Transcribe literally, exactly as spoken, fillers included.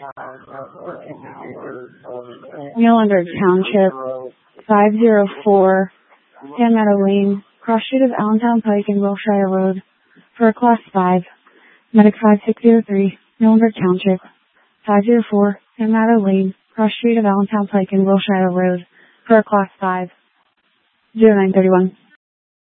Muhlenberg Township, five oh four Pan Meadow Lane, cross street of Allentown Pike and Wilshire Road, for a Class five. Medic five six zero three, Muhlenberg Township, five oh four Pan Meadow Lane, cross street of Allentown Pike and Wilshire Road, for a Class five. zero nine three one.